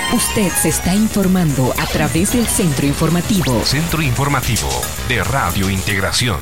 Usted se está informando a través del Centro Informativo. Centro Informativo de Radio Integración.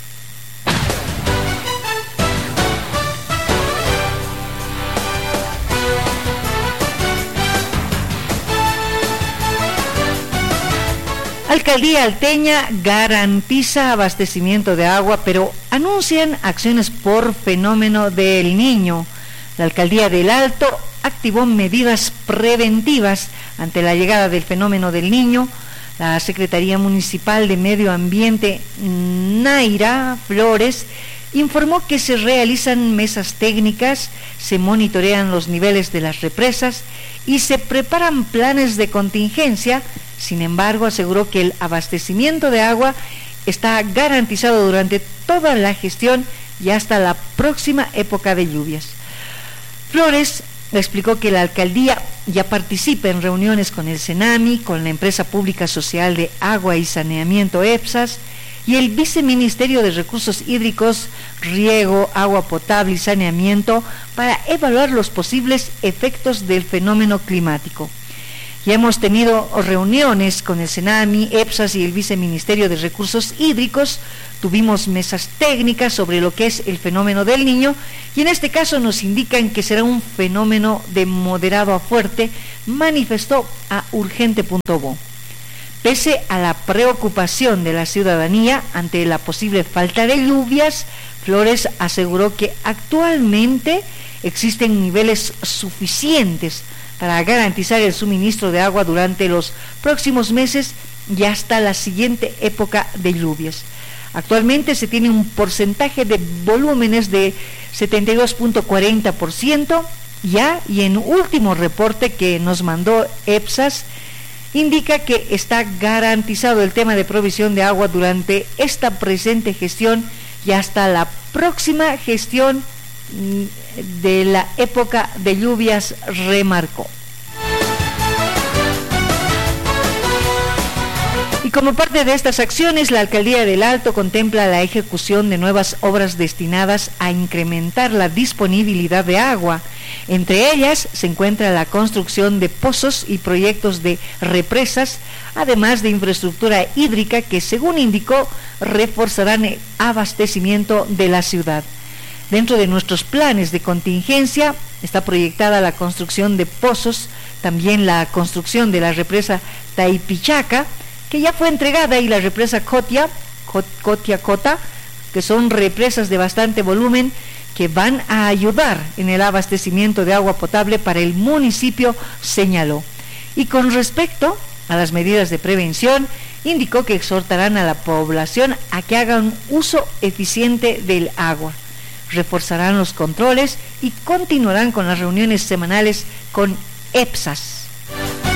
Alcaldía Alteña garantiza abastecimiento de agua, pero anuncian acciones por fenómeno del Niño. La Alcaldía del Alto activó medidas preventivas ante la llegada del fenómeno del Niño. La Secretaría Municipal de Medio Ambiente, Naira Flores, informó que se realizan mesas técnicas, se monitorean los niveles de las represas y se preparan planes de contingencia. Sin embargo, aseguró que el abastecimiento de agua está garantizado durante toda la gestión y hasta la próxima época de lluvias. Flores explicó que la alcaldía ya participa en reuniones con el Senami, con la Empresa Pública Social de Agua y Saneamiento EPSAS y el Viceministerio de Recursos Hídricos, Riego, Agua Potable y Saneamiento para evaluar los posibles efectos del fenómeno climático. Ya hemos tenido reuniones con el Senami, EPSAS y el Viceministerio de Recursos Hídricos, tuvimos mesas técnicas sobre lo que es el fenómeno del Niño y en este caso nos indican que será un fenómeno de moderado a fuerte, manifestó a urgente.bo. Pese a la preocupación de la ciudadanía ante la posible falta de lluvias, Flores aseguró que actualmente existen niveles suficientes para garantizar el suministro de agua durante los próximos meses y hasta la siguiente época de lluvias. Actualmente se tiene un porcentaje de volúmenes de 72.40% ya, y en último reporte que nos mandó EPSAS indica que está garantizado el tema de provisión de agua durante esta presente gestión y hasta la próxima gestión de la época de lluvias, remarcó. Y como parte de estas acciones, la Alcaldía del Alto contempla la ejecución de nuevas obras destinadas a incrementar la disponibilidad de agua. Entre ellas se encuentra la construcción de pozos y proyectos de represas, además de infraestructura hídrica que, según indicó, reforzarán el abastecimiento de la ciudad. Dentro de nuestros planes de contingencia está proyectada la construcción de pozos, también la construcción de la represa Taipichaca, que ya fue entregada, y la represa Cotia, que son represas de bastante volumen que van a ayudar en el abastecimiento de agua potable para el municipio, señaló. Y con respecto a las medidas de prevención, indicó que exhortarán a la población a que hagan uso eficiente del agua. Reforzarán los controles y continuarán con las reuniones semanales con EPSAS.